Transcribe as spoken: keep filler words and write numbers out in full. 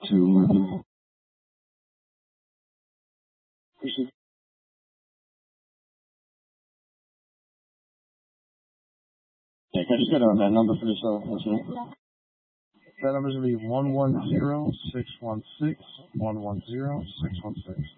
to Yeah, can I just get on that number for this uh, listening? That number is going to be one one zero, six one six, one one zero, six one six.